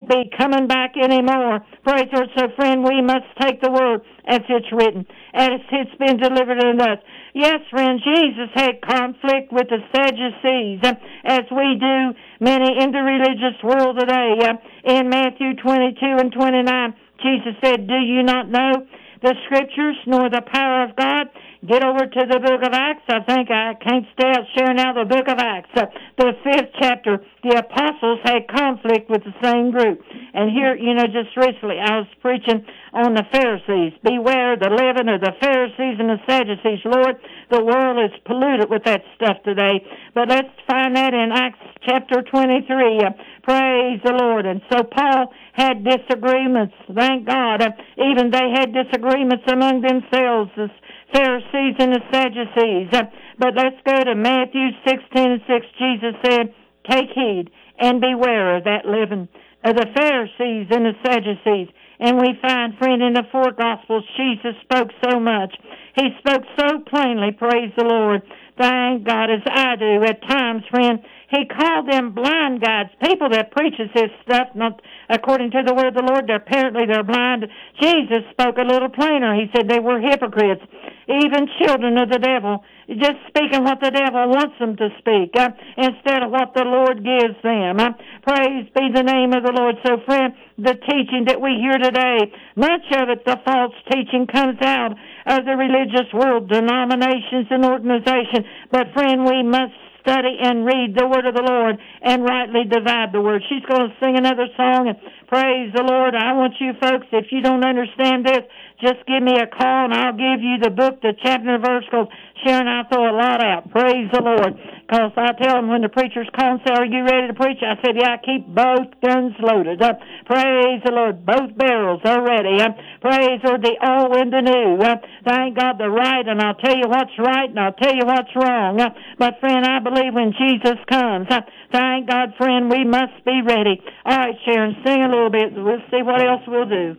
be coming back anymore. Praise the Lord. So, friend, we must take the word as it's written, as it's been delivered unto us. Yes, friend, Jesus had conflict with the Sadducees, as we do many in the religious world today. In Matthew 22 and 29, Jesus said, do you not know the Scriptures nor the power of God? Get over to the book of Acts. I think I can't stay out sharing now the book of Acts. The 5th chapter, the apostles had conflict with the same group. And here, just recently I was preaching on the Pharisees. Beware the leaven of the Pharisees and the Sadducees. Lord, the world is polluted with that stuff today. But let's find that in Acts chapter 23. Praise the Lord. And so Paul had disagreements. Thank God. Even they had disagreements among themselves, the Pharisees and the Sadducees. But let's go to Matthew 16 and 6. Jesus said, take heed and beware of that leaven of the Pharisees and the Sadducees. And we find, friend, in the 4 Gospels, Jesus spoke so much. He spoke so plainly, praise the Lord. Thank God, as I do at times, friend. He called them blind guides, people that preaches this stuff, not according to the word of the Lord. Apparently they're blind. Jesus spoke a little plainer. He said they were hypocrites, even children of the devil, just speaking what the devil wants them to speak instead of what the Lord gives them. Praise be the name of the Lord. So, friend, the teaching that we hear today, much of it, the false teaching, comes out of the religious world, denominations and organizations. But, friend, we must study and read the word of the Lord and rightly divide the word. She's going to sing another song, and praise the Lord. I want you folks, if you don't understand this, just give me a call and I'll give you the book, the chapter and verse, because Sharon, I throw a lot out. Praise the Lord. Because I tell them when the preachers call and say, are you ready to preach? I said, yeah, I keep both guns loaded. Praise the Lord. Both barrels are ready. Praise the Lord, the old and the new. Thank God, the right, and I'll tell you what's right and I'll tell you what's wrong. But friend, I believe when Jesus comes, thank God, friend, we must be ready. All right, Sharon, sing a little bit. We'll see what else we'll do.